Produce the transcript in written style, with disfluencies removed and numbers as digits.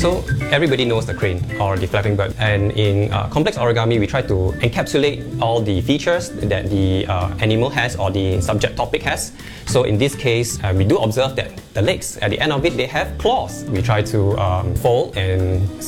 So everybody knows the crane or the flapping bird, and in complex origami we try to encapsulate all the features that the animal has or the subject topic has. So in this case, we do observe that the legs, at the end of it, they have claws. We try to fold and